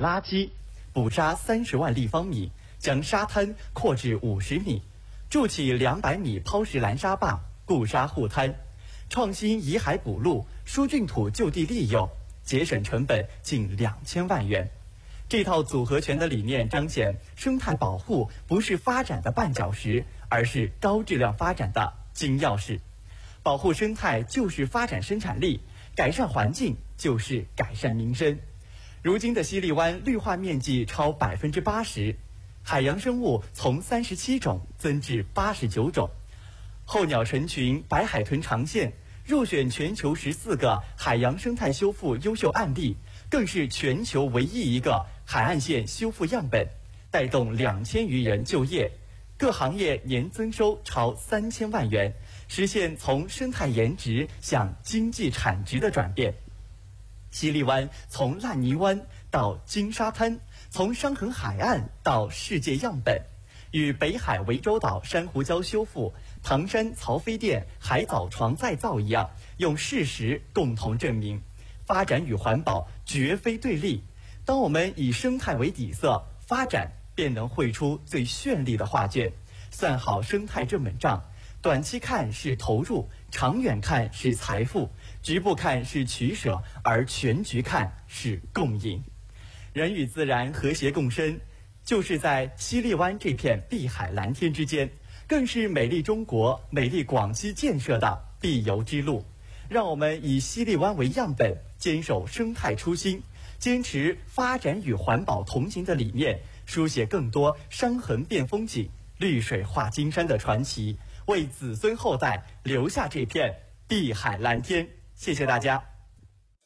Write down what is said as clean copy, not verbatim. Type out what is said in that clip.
垃圾，捕杀30万立方米，将沙滩扩至50米，筑起200米抛石拦沙坝，固沙护滩，创新移海补路，疏浚土就地利用，节省成本近2000万元。这套组合拳的理念彰显生态保护不是发展的绊脚石，而是高质量发展的金钥匙。保护生态就是发展生产力，改善环境就是改善民生。如今的西荔湾绿化面积超80%，海洋生物从37种增至89种，候鸟成群，白海豚长现，入选全球14个海洋生态修复优秀案例，更是全球唯一一个海岸线修复样本，带动2000余人就业，各行业年增收超3000万元，实现从生态颜值向经济产值的转变。西荔湾从烂泥湾到金沙滩，从伤痕海岸到世界样本，与北海涠洲岛珊瑚礁修复、唐山曹妃甸海藻床再造一样，用事实共同证明，发展与环保绝非对立。当我们以生态为底色，发展便能绘出最绚丽的画卷。算好生态这门账，短期看是投入，长远看是财富，局部看是取舍，而全局看是共赢。人与自然和谐共生，就是在西荔湾这片碧海蓝天之间，更是美丽中国、美丽广西建设的必由之路。让我们以西荔湾为样本，坚守生态初心，坚持发展与环保同行的理念，书写更多山河变风景、绿水化金山的传奇，为子孙后代留下这片碧海蓝天。谢谢大家。